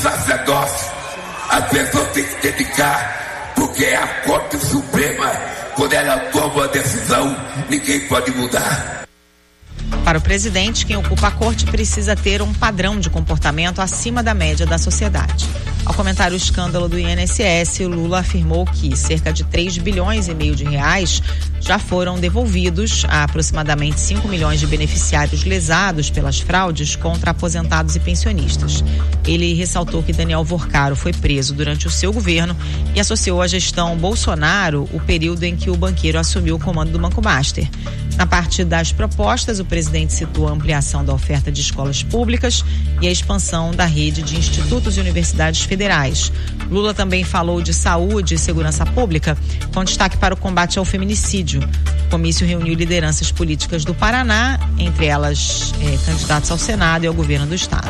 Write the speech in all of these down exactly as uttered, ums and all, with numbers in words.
sacerdócio. A pessoa tem que dedicar, porque é a Corte Suprema, quando ela toma a decisão, ninguém pode mudar. Para o presidente, quem ocupa a corte precisa ter um padrão de comportamento acima da média da sociedade. Ao comentar o escândalo do I N S S, o Lula afirmou que cerca de três bilhões e meio de reais já foram devolvidos a aproximadamente cinco milhões de beneficiários lesados pelas fraudes contra aposentados e pensionistas. Ele ressaltou que Daniel Vorcaro foi preso durante o seu governo e associou à gestão Bolsonaro o período em que o banqueiro assumiu o comando do Banco Master. Na parte das propostas, o presidente citou a ampliação da oferta de escolas públicas e a expansão da rede de institutos e universidades federais. Lula também falou de saúde e segurança pública, com destaque para o combate ao feminicídio. O comício reuniu lideranças políticas do Paraná, entre elas eh, candidatos ao Senado e ao governo do estado.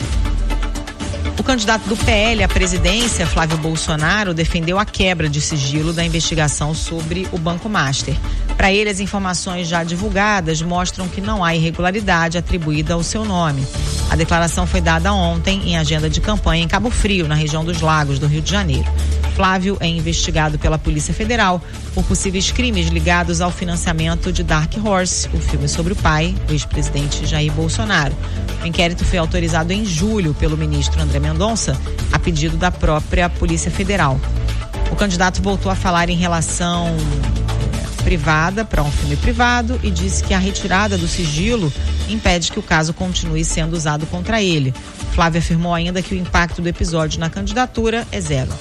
O candidato do P L à presidência, Flávio Bolsonaro, defendeu a quebra de sigilo da investigação sobre o Banco Master. Para ele, as informações já divulgadas mostram que não há irregularidade atribuída ao seu nome. A declaração foi dada ontem em agenda de campanha em Cabo Frio, na região dos Lagos, do Rio de Janeiro. Flávio é investigado pela Polícia Federal por possíveis crimes ligados ao financiamento de Dark Horse, o filme sobre o pai, o ex-presidente Jair Bolsonaro. O inquérito foi autorizado em julho pelo ministro André Mendonça, a pedido da própria Polícia Federal. O candidato voltou a falar em relação eh, privada para um filme privado e disse que a retirada do sigilo impede que o caso continue sendo usado contra ele. Flávio afirmou ainda que o impacto do episódio na candidatura é zero.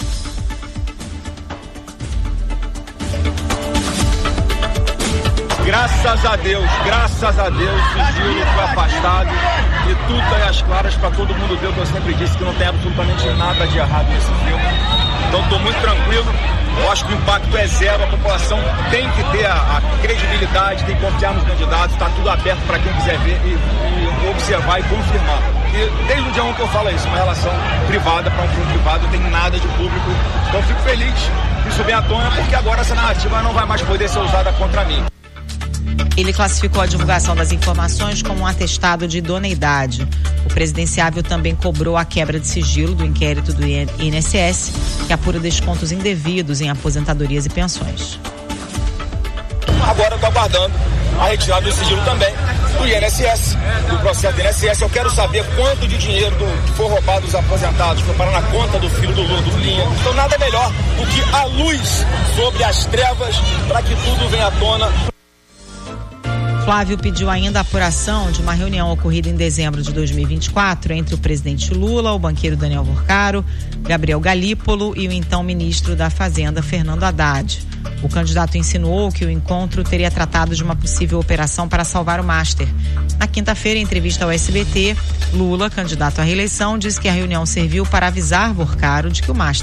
Graças a Deus, graças a Deus, o sigilo foi afastado e tudo está às claras para todo mundo ver o que eu sempre disse, que não tem absolutamente nada de errado nesse filme. Então estou muito tranquilo, eu acho que o impacto é zero, a população tem que ter a, a credibilidade, tem que confiar nos candidatos, está tudo aberto para quem quiser ver e, e observar e confirmar. E desde o dia um que eu falo isso, uma relação privada para um filme privado, não tem nada de público, então eu fico feliz que isso venha à tona, porque agora essa narrativa não vai mais poder ser usada contra mim. Ele classificou a divulgação das informações como um atestado de idoneidade. O presidenciável também cobrou a quebra de sigilo do inquérito do I N S S, que apura descontos indevidos em aposentadorias e pensões. Agora eu estou aguardando a retirada do sigilo também do I N S S, do processo do I N S S. Eu quero saber quanto de dinheiro do, que for roubado dos aposentados foi parar na conta do filho do Lula, do Lulinha. Então nada melhor do que a luz sobre as trevas para que tudo venha à tona. Flávio pediu ainda a apuração de uma reunião ocorrida em dezembro de dois mil e vinte e quatro entre o presidente Lula, o banqueiro Daniel Vorcaro, Gabriel Galípolo e o então ministro da Fazenda, Fernando Haddad. O candidato insinuou que o encontro teria tratado de uma possível operação para salvar o Master. Na quinta-feira, em entrevista ao S B T, Lula, candidato à reeleição, disse que a reunião serviu para avisar Vorcaro de que o Master